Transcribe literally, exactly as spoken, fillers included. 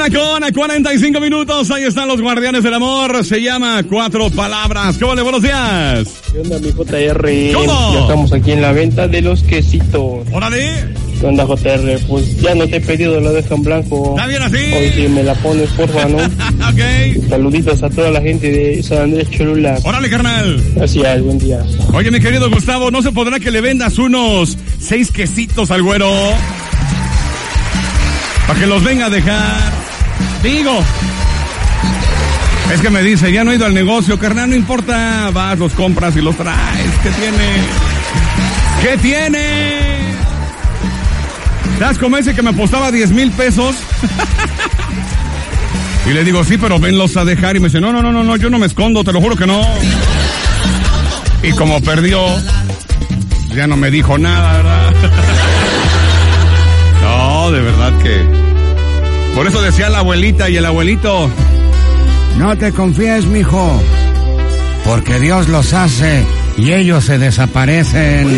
con cuarenta y cinco minutos. Ahí están los guardianes del amor. Se llama Cuatro Palabras. ¿Cómo le? Buenos días. ¿Qué onda, mi J R? ¿Cómo? Ya estamos aquí en la venta de los quesitos. ¡Órale! ¿Qué onda, J R? Pues ya no te he pedido la deja en blanco. ¿Está bien así? Hoy sí me la pones, porfa, ¿no? Ok. Saluditos a toda la gente de San Andrés Cholula. ¡Órale, carnal! Gracias, buen día. Oye, mi querido Gustavo, ¿no se podrá que le vendas unos seis quesitos al güero? Para que los venga a dejar. Digo. Es que me dice, ya no he ido al negocio, carnal, no importa. Vas, los compras y los traes. ¿Qué tiene? ¿Qué tiene? ¿Sabes cómo ese que me apostaba diez mil pesos? Y le digo, sí, pero venlos a dejar. Y me dice, no, no, no, no, no, yo no me escondo, te lo juro que no. Y como perdió, ya no me dijo nada, ¿verdad? No, de verdad que... Por eso decía la abuelita y el abuelito... No te confíes, mijo, porque Dios los hace y ellos se desaparecen.